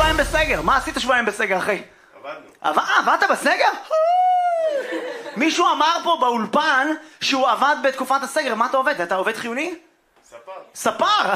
שבועיים בסגר. מה עשית שבועיים בסגר, אחי? עבדנו. עבדת בסגר? מישהו אמר פה באולפן שהוא עבד בתקופת הסגר. מה אתה עובד? אתה עובד חיוני? ספר. ספר?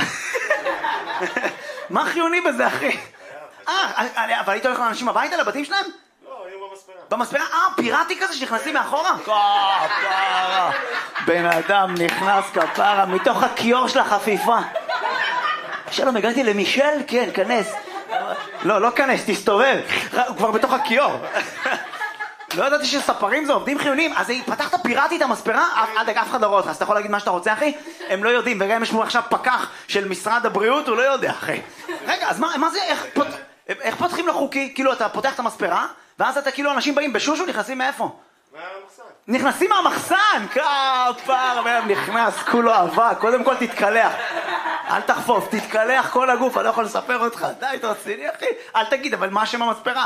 מה חיוני בזה, אחי? אבל היית הולך לאנשים הביתה, לבתים שלהם? לא, היו במספרה. במספרה? פיראטי כזה שנכנסים מאחורה? כפרה. בן אדם נכנס כפרה מתוך הכיור של החפיפה. שלום, הגעתי למישל? כן, כנס. לא כנס, תסתובב. הוא כבר בתוך הכיור. לא ידעתי שספרים זה עובדים חיוניים. אז פתחת פיראטית המספרה? אף אחד לא רואה אותך, אז אתה יכול להגיד מה שאתה רוצה, אחי? הם לא יודעים, וגם יש פה עכשיו פקח של משרד הבריאות, הוא לא יודע, אחי. רגע, אז מה זה, איך פותחים לו חוקי? כאילו, אתה פותח את המספרה, ואז אתה כאילו, אנשים באים בשושו, נכנסים מאיפה? מהמחסן. נכנסים מהמחסן! כפר, נכנס, כולו אבק. קודם כל תתקלח. אל תחפוף, תתקלח כל הגוף, אני לא יכול לספר אותך. די, אתה רציני, אחי? אל תגיד, אבל מה שם המספרה?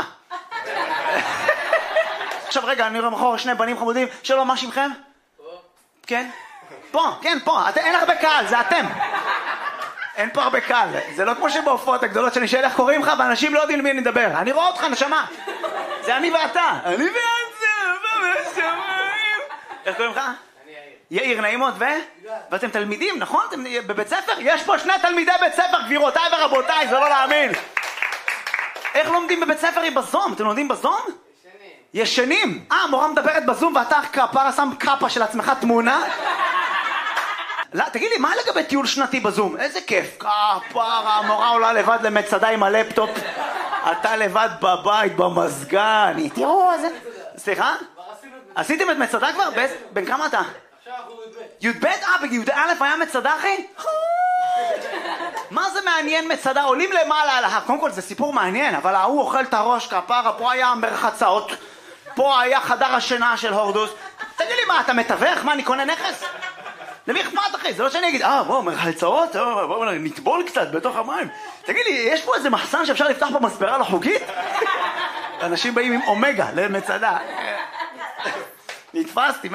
עכשיו רגע, אני רואה מחור שני בנים חמודים. שלום, מה שמכם? פה. כן? פה, כן, פה. אין הרבה קהל, זה אתם. אין פה הרבה קהל. זה לא כמו שבהופעות הגדולות שאני שואל איך קוראים לך, ואנשים לא יודעים למי אני מדבר. אני רואה אותך, נשמה. זה אני ואתה. אני ואתה, איך קוראים לך? אני יאיר. יאיר, נעימות, ואתם תלמידים, נכון? אתם בבית ספר? יש פה שני תלמידי בית ספר, גבירותיי ורבותיי, זה לא להאמין. איך לומדים בבית ספר היא בזום? אתם לומדים בזום? ישנים. המורה מדברת בזום ואתה כפרה שם קאפה של עצמך תמונה? לא, תגיד לי, מה לגבי טיול שנתי בזום? איזה כיף. כפרה, המורה עולה לבד למצדה עם הלפטופ. אתה לבד בבית, במזגן. תראו איזה... סליחה? עשיתם את מצדה כבר? בן כמה אתה? עכשיו אנחנו י"ב. י"ב? בי"א היה מצדה, אחי? מה זה מעניין מצדה? עולים למעלה על ההר. קודם כל זה סיפור מעניין, אבל ההוא אוכל את הראש כפרה, פה היה מרחצאות, פה היה חדר השינה של הורדוס. תגיד לי מה, אתה מתווך? מה, אני קונה נכס? למי אכפת, אחי? זה לא שאני אגיד, בואו, מרחצאות, בואו נטבול קצת בתוך המים. תגיד לי, יש פה איזה מחסן שאפשר לפתח במספרה לא חוקית? אנשים באים עם אומגה למצדה. נתפסתי.